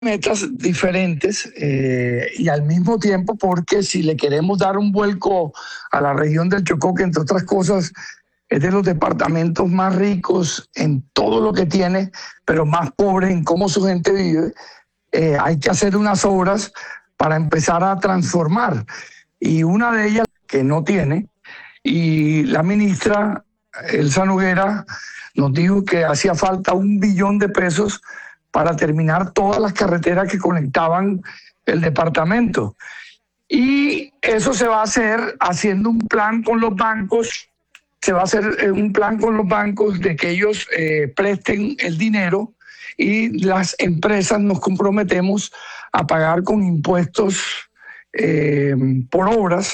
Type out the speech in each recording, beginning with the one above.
metas diferentes y al mismo tiempo porque si le queremos dar un vuelco a la región del Chocó, que entre otras cosas es de los departamentos más ricos en todo lo que tiene, pero más pobre en cómo su gente vive, hay que hacer unas obras para empezar a transformar. Y una de ellas que no tiene, y la ministra Elsa Noguera nos dijo que hacía falta 1 billón de pesos para terminar todas las carreteras que conectaban el departamento. Y eso se va a hacer haciendo un plan con los bancos, se va a hacer un plan con los bancos de que ellos presten el dinero y las empresas nos comprometemos a pagar con impuestos por obras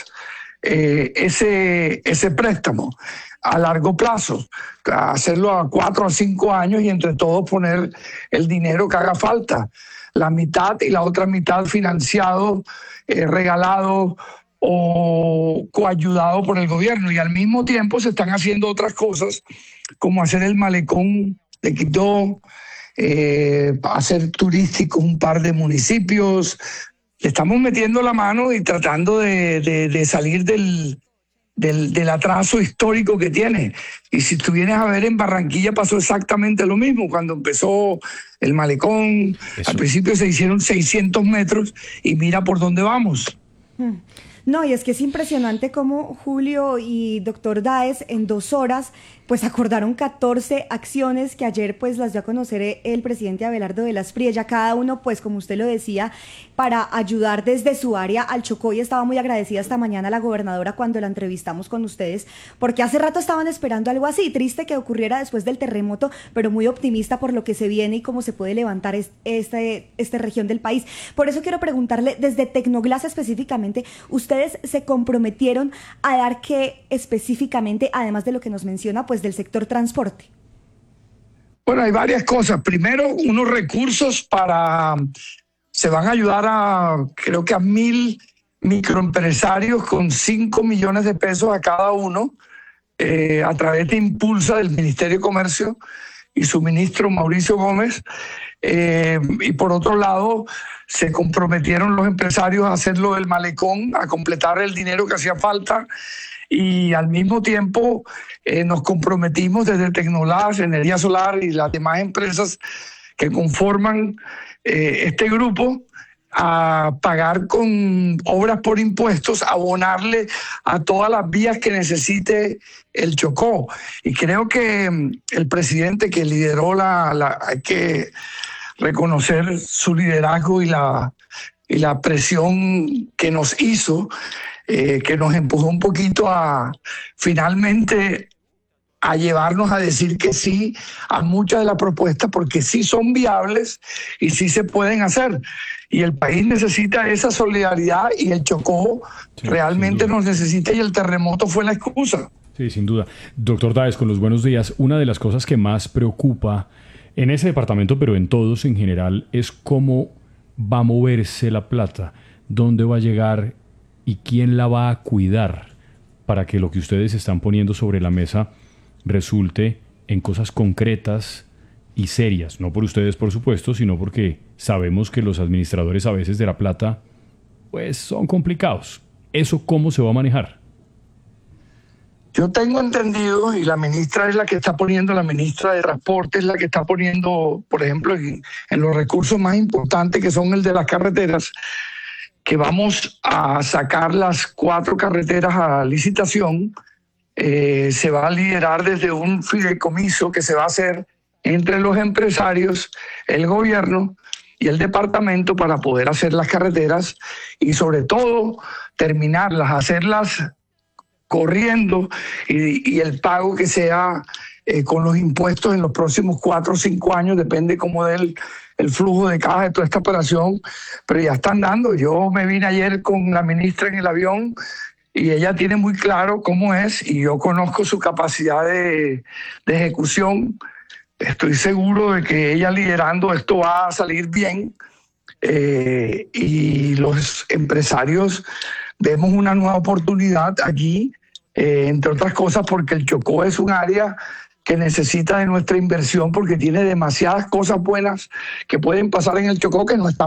ese préstamo a largo plazo, hacerlo a 4 a 5 años y entre todos poner el dinero que haga falta, la mitad y la otra mitad financiado, regalado o coayudado por el gobierno. Y al mismo tiempo se están haciendo otras cosas como hacer el malecón de Quito, hacer turísticos un par de municipios. Le estamos metiendo la mano y tratando de salir del atraso histórico que tiene. Y si tú vienes a ver, en Barranquilla pasó exactamente lo mismo. Cuando empezó el malecón, al principio se hicieron 600 metros y mira por dónde vamos. No, y es que es impresionante cómo Julio y doctor Dáez en 2 horas pues acordaron 14 acciones que ayer pues las dio a conocer el presidente Abelardo de las Priella, cada uno pues como usted lo decía, para ayudar desde su área al Chocó, y estaba muy agradecida esta mañana a la gobernadora cuando la entrevistamos con ustedes, porque hace rato estaban esperando algo así, triste que ocurriera después del terremoto, pero muy optimista por lo que se viene y cómo se puede levantar esta región del país. Por eso quiero preguntarle, desde Tecnoglass específicamente, ¿ustedes se comprometieron a dar qué específicamente, además de lo que nos menciona, pues del sector transporte? Bueno, hay varias cosas. Primero, unos recursos se van a ayudar creo que a 1.000 microempresarios con 5 millones de pesos a cada uno, a través de Impulsa del Ministerio de Comercio y su ministro Mauricio Gómez. Y por otro lado, se comprometieron los empresarios a hacerlo del malecón, a completar el dinero que hacía falta. Y al mismo tiempo nos comprometimos desde Tecnolabs, Energía Solar y las demás empresas que conforman este grupo a pagar con obras por impuestos, abonarle a todas las vías que necesite el Chocó. Y creo que el presidente que lideró hay que reconocer su liderazgo y la presión que nos hizo, que nos empujó un poquito finalmente a llevarnos a decir que sí a muchas de las propuestas, porque sí son viables y sí se pueden hacer. Y el país necesita esa solidaridad y el Chocó realmente nos necesita, y el terremoto fue la excusa. Sí, sin duda. Doctor Dáez, con los buenos días, una de las cosas que más preocupa en ese departamento, pero en todos en general, es cómo va a moverse la plata, dónde va a llegar y quién la va a cuidar para que lo que ustedes están poniendo sobre la mesa resulte en cosas concretas y serias. No por ustedes, por supuesto, sino porque sabemos que los administradores a veces de la plata pues son complicados. ¿Eso cómo se va a manejar? Yo tengo entendido, y la ministra es la que está poniendo, la ministra de Transporte es la que está poniendo, por ejemplo, en los recursos más importantes, que son el de las carreteras, que vamos a sacar las 4 carreteras a licitación. Se va a liderar desde un fideicomiso que se va a hacer entre los empresarios, el gobierno y el departamento para poder hacer las carreteras y sobre todo terminarlas, hacerlas corriendo, y el pago que sea con los impuestos en los próximos 4 o 5 años, depende cómo dé el flujo de caja de toda esta operación, pero ya están dando. Yo me vine ayer con la ministra en el avión y ella tiene muy claro cómo es, y yo conozco su capacidad de ejecución. Estoy seguro de que ella liderando esto va a salir bien, y los empresarios vemos una nueva oportunidad aquí, entre otras cosas porque el Chocó es un área que necesita de nuestra inversión porque tiene demasiadas cosas buenas que pueden pasar en el Chocó que no están